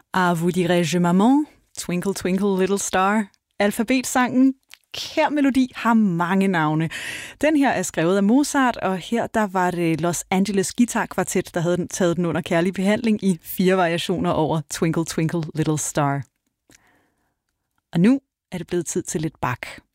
À vous dirais-je maman, Twinkle Twinkle Little Star. Alfabetsangen, kær melodi, har mange navne. Den her er skrevet af Mozart, og her der var det Los Angeles Guitar Quartet, der havde taget den under kærlig behandling i 4 variationer over Twinkle Twinkle Little Star. Og nu er det blevet tid til lidt Bach.